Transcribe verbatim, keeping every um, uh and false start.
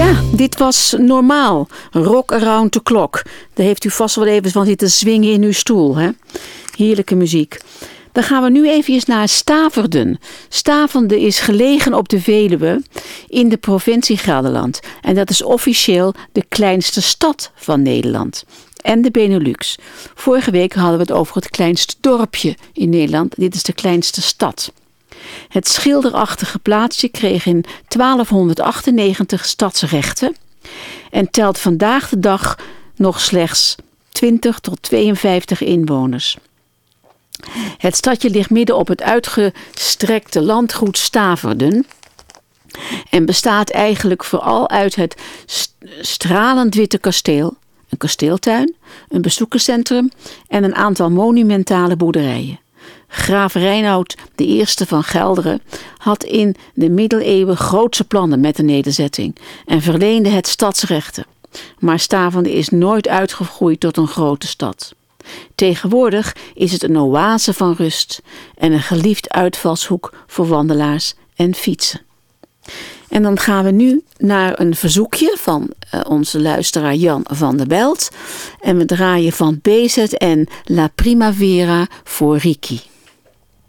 Ja, dit was Normaal. Rock Around the Clock. Daar heeft u vast wel even van zitten zwingen in uw stoel. Hè? Heerlijke muziek. Dan gaan we nu even naar Staverden. Staverden is gelegen op de Veluwe in de provincie Gelderland. En dat is officieel de kleinste stad van Nederland. En de Benelux. Vorige week hadden we het over het kleinste dorpje in Nederland. Dit is de kleinste stad. Het schilderachtige plaatsje kreeg in twaalfhonderdachtennegentig stadsrechten en telt vandaag de dag nog slechts twintig tot tweeënvijftig inwoners. Het stadje ligt midden op het uitgestrekte landgoed Staverden en bestaat eigenlijk vooral uit het stralend witte kasteel, een kasteeltuin, een bezoekerscentrum en een aantal monumentale boerderijen. Graaf Reinoud de Eerste van Gelderen had in de middeleeuwen grootse plannen met de nederzetting en verleende het stadsrechten. Maar Staverden is nooit uitgegroeid tot een grote stad. Tegenwoordig is het een oase van rust en een geliefd uitvalshoek voor wandelaars en fietsen. En dan gaan we nu naar een verzoekje van uh, onze luisteraar Jan van der Belt. En we draaien van B Z N La Primavera voor Ricky.